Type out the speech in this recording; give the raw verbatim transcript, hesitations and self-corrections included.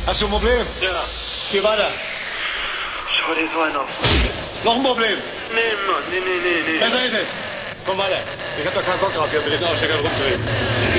Hast du ein Problem? Ja. Geh weiter. Schau dir so einen auf. Noch ein Problem? Nee, Mann, nee, nee, nee, nee. Besser ist es. Komm weiter. Ich hab doch keinen Bock drauf, hier mit den Aussteckern rumzureden.